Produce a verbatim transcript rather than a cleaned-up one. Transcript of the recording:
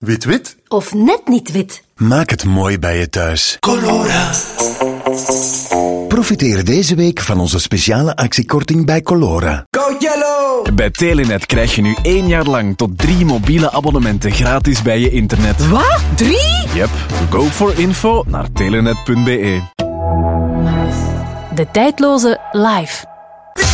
Wit-wit? Of net niet wit. Maak het mooi bij je thuis. Colora. Profiteer deze week van onze speciale actiekorting bij Colora. Go Yellow! Bij Telenet krijg je nu één jaar lang tot drie mobiele abonnementen gratis bij je internet. Wat? Drie? Yep. Go for info naar telenet punt be. De tijdloze live.